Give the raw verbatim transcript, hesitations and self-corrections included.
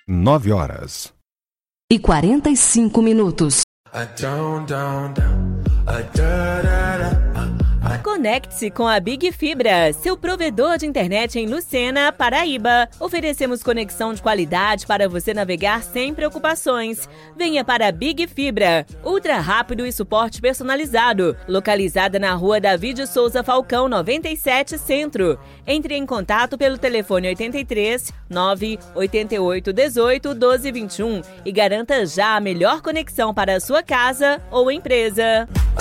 nove horas e quarenta e cinco minutos. Conecte-se com a Big Fibra, seu provedor de internet em Lucena, Paraíba. Oferecemos conexão de qualidade para você navegar sem preocupações. Venha para a Big Fibra, ultra rápido e suporte personalizado, localizada na rua Davi de Souza Falcão, noventa e sete, Centro. Entre em contato pelo telefone oito três, nove oito oito, um oito, um dois, vinte e um e garanta já a melhor conexão para a sua casa ou empresa.